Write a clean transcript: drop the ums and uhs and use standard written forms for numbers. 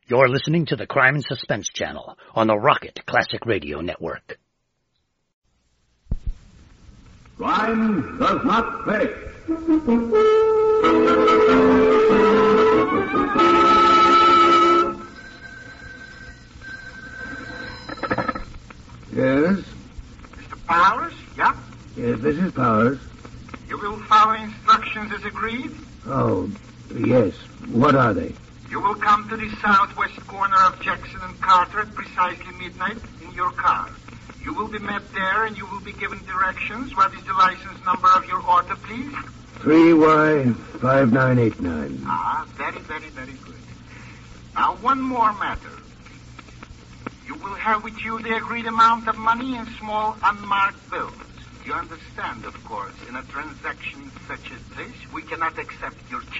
You're listening to the Crime and Suspense channel on the Rocket Classic Radio Network. Crime does not pay. Yes? Mr. Powers? Yeah? Yes, this is Powers. You will follow instructions as agreed? Oh, yes. What are they? You will come to the southwest corner of Jackson and Carter at precisely midnight in your car. You will be met there and you will be given directions. What is the license number of your auto, please? 3Y5989. Ah, very, very, very good. Now, one more matter. You will have with you the agreed amount of money in small unmarked bills. You understand, of course, in a transaction such as this, we cannot accept your check.